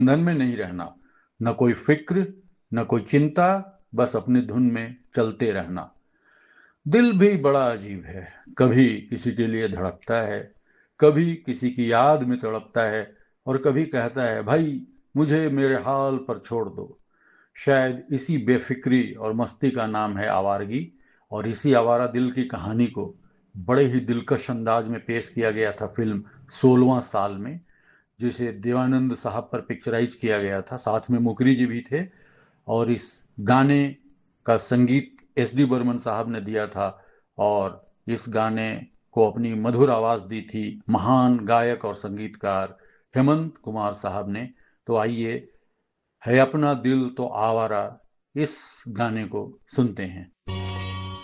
बंधन में नहीं रहना, न कोई फिक्र, न कोई चिंता, बस अपनी धुन में चलते रहना। दिल भी बड़ा अजीब है, कभी किसी के लिए धड़कता है, कभी किसी की याद में तड़पता है, और कभी कहता है भाई मुझे मेरे हाल पर छोड़ दो। शायद इसी बेफिक्री और मस्ती का नाम है आवारगी। और इसी आवारा दिल की कहानी को बड़े ही दिलकश अंदाज में पेश किया गया था फिल्म 16वां साल में, जिसे देवानंद साहब पर पिक्चराइज किया गया था, साथ में मुकरी जी भी थे। और इस गाने का संगीत एस डी बर्मन साहब ने दिया था, और इस गाने को अपनी मधुर आवाज दी थी महान गायक और संगीतकार हेमंत कुमार साहब ने। तो आइए, है अपना दिल तो आवारा, इस गाने को सुनते हैं।